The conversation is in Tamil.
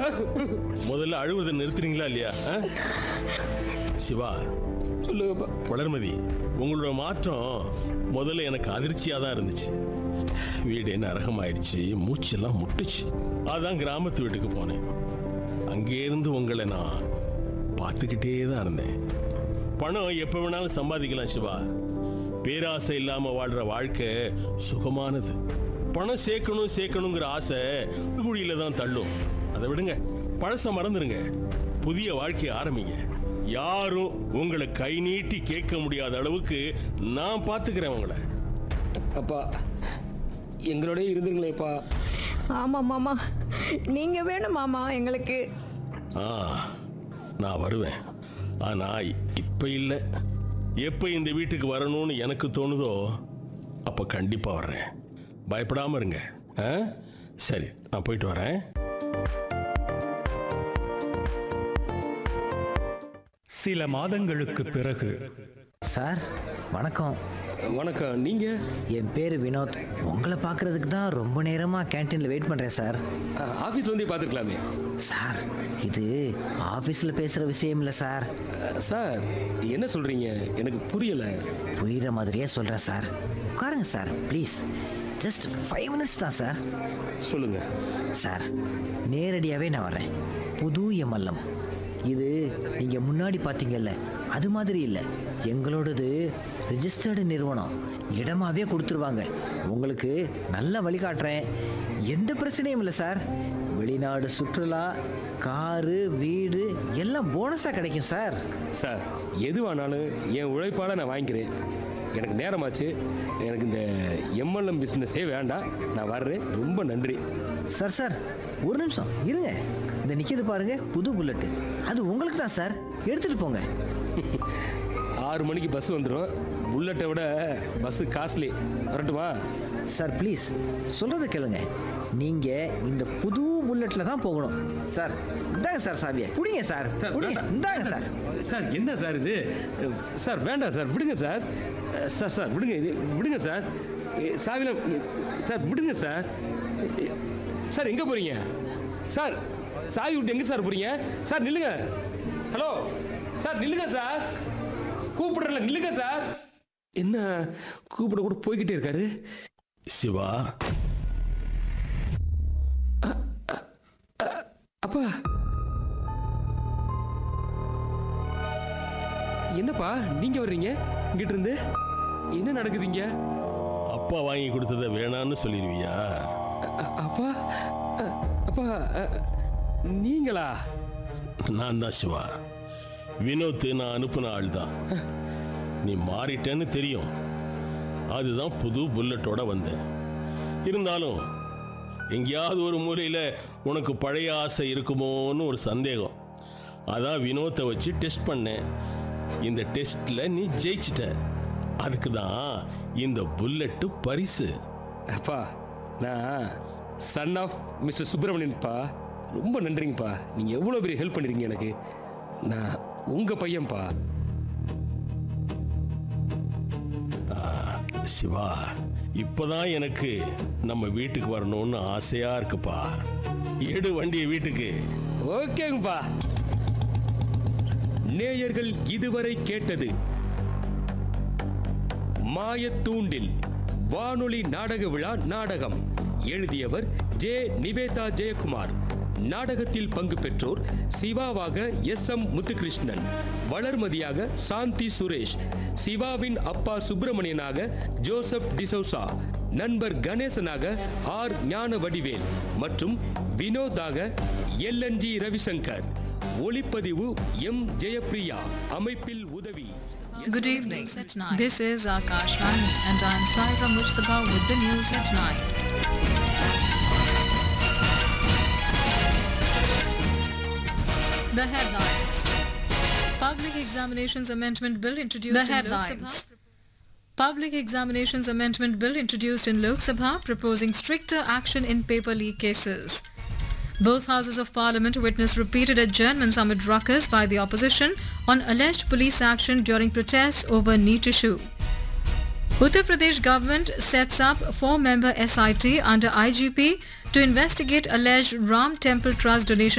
முதல்ல அழுவதை நிறுத்துறீங்களா இல்லையா? சிவா, சொல்லுங்கப்பா. வளர்மதி, உங்களோட மாற்றம் முதல்ல எனக்கு அதிர்ச்சியா தான் இருந்துச்சு. வீடு நரகமாயிடுச்சு, மூச்செல்லாம் முட்டுச்சு. அதான் கிராமத்து வீட்டுக்கு போனேன். அங்கே இருந்து உங்களை நான் பார்த்துக்கிட்டே தான் இருந்தேன். பணம் எப்போ வேணாலும் சம்பாதிக்கலாம் சிவா. பேராசை இல்லாம வாழ்ற வாழ்க்கை சுகமானது. பணம் சேர்க்கணுங்கிற ஆசை குழியில தான் தள்ளும். அதை விடுங்க, பழச மறந்துடுங்க, புதிய வாழ்க்கையை ஆரம்பிங்க. யாரும் உங்களை கை நீட்டி கேட்க முடியாத அளவுக்கு நான் பார்த்துக்கிறேன் உங்களை. அப்பா, எங்களோட இருந்துருங்களேப்பா. ஆமாம் மாமா, நீங்கள் வேணும் மாமா எங்களுக்கு. நான் வருவேன். ஆனா இப்ப இல்லை. எப்போ இந்த வீட்டுக்கு வரணும்னு எனக்கு தோணுதோ அப்போ கண்டிப்பாக வர்றேன். பயப்படாமல் இருங்க. சரி, நான் போயிட்டு வரேன். சில மாதங்களுக்கு பிறகு. சார் வணக்கம். வணக்கம். நீங்கள்? என் பேர் வினோத். உங்களை பார்க்குறதுக்கு தான் ரொம்ப நேரமாக கேன்டீனில் வெயிட் பண்ணுறேன் சார். ஆஃபீஸில் வந்து பார்த்துருக்கலாமே. சார், இது ஆஃபீஸில் பேசுகிற விஷயம் இல்லை சார். சார், என்ன சொல்கிறீங்க? எனக்கு புரியலை. புரிகிற மாதிரியே சொல்கிறேன் சார். உட்காருங்க சார், ப்ளீஸ். ஜஸ்ட் 5 minutes தான் சார். சொல்லுங்கள் சார். நேரடியாகவே நான் வரேன். புது எம்எல்எம். இது நீங்கள் முன்னாடி பார்த்தீங்கல்ல, அது மாதிரி இல்லை. எங்களோடது ரிஜிஸ்டர்டு நிறுவனம். இடமாவே கொடுத்துருவாங்க. உங்களுக்கு நல்ல வழிகாட்டுறேன். எந்த பிரச்சனையும் இல்லை சார். வெளிநாடு சுற்றுலா, காரு, வீடு எல்லாம் போனஸாக கிடைக்கும் சார். சார், எதுவானாலும் என் உழைப்பால் நான் வாங்கிக்கிறேன். எனக்கு நேரமாச்சு. எனக்கு இந்த எம்எல்எம் பிஸ்னஸே வேண்டாம். நான் வர்றேன். ரொம்ப நன்றி. சார், ஒரு நிமிஷம் இருங்க. இந்த நிற்கிறது பாருங்க, புது புல்லட்டு. அது உங்களுக்கு தான் சார். எடுத்துகிட்டு போங்க. 6 மணிக்கு பஸ் வந்துடும். புல்லட்டை விட பஸ்ஸு காஸ்ட்லி. வரட்டுமா? சார் ப்ளீஸ், சொல்கிறத கேளுங்க. நீங்கள் இந்த புது புல்லட்டில் தான் போகணும். சார் இந்தாங்க சார் சாவியை. பிடிங்க சார். இந்தாங்க சார். சார், என்ன சார் இது? சார் வேண்டாம் சார், விடுங்க சார். சார் விடுங்க, இது விடுங்க சார். சாவியில் சார் விடுங்க சார். சார் எங்கே போகிறீங்க? சார், சாவி விட்டு எங்கே சார் போகிறீங்க? சார் நில்லுங்க. ஹலோ சார், நில்லுங்க சார். கூப்பிடுறல, நில்லுங்க சார். என்ன கூப்பிட கூட போய்கிட்டே இருக்காரு. சிவா, அப்பா, என்னப்பா நீங்க வர்றீங்க இங்கிட்டு இருந்து? என்ன நடக்குதுங்க? அப்பா வாங்கி கொடுத்ததை வேணான்னு சொல்லிடுவியா? அப்பா, அப்பா நீங்களா? நான் தான் சிவா. வினோத் நான் அனுப்புன ஆள் தான். நீ மாறிட்டேன்னு தெரியும். அதுதான் புது புல்லட்டோட வந்தேன். இருந்தாலும் எங்கேயாவது ஒரு மூலையில் உனக்கு பழைய ஆசை இருக்குமோன்னு ஒரு சந்தேகம். அதான் வினோத்தை வச்சு டெஸ்ட் பண்ணேன். இந்த டெஸ்ட்டில் நீ ஜெயிச்சிட்ட. அதுக்கு தான் இந்த புல்லட்டு பரிசு. அப்பா, நான் சன் ஆஃப் மிஸ்டர் சுப்பிரமணியன்ப்பா. ரொம்ப நன்றிங்கப்பா. நீங்கள் எவ்வளோ பெரிய ஹெல்ப் பண்ணிருக்கீங்க எனக்கு. நான் உங்கள் பையன்ப்பா. சிவா, இப்போதான் எனக்கு நம்ம வீட்டுக்கு வரணும்னு ஆசையா இருக்குப்பா. எடு வண்டியை வீட்டுக்கு. ஓகேங்கப்பா. நேயர்கள் இதுவரை கேட்டது மாயத்தூண்டில் வானொலி நாடக விழா நாடகம். எழுதியவர் ஜே. நிவேதா ஜெயக்குமார். நாடகத்தில் பங்கு பெற்றோர் சிவாவாக SM முத்துகிருஷ்ணன், வளர்மதியாக சாந்தி சுரேஷ், சிவாவின் அப்பா சுப்பிரமணியனாக ஜோசப் டிசோசா, நண்பர் கணேசனாக R. ஞான வடிவேல் மற்றும் வினோதாக LNG ரவிசங்கர். ஒளிப்பதிவு M. ஜெயப்பிரியா. அமைப்பில் உதவி. Good evening. This is Akashvani and I am Saira Mujtaba with the news at 9. The headlines. Public Examinations Amendment Bill introduced in Lok Sabha. Public Examinations Amendment Bill introduced in Lok Sabha proposing stricter action in paper leak cases. Both houses of parliament witnessed repeated adjournments amid ruckus by the opposition on alleged police action during protests over NEET issue. Uttar Pradesh government sets up 4-member SIT under IGP to investigate alleged Ram Temple Trust donation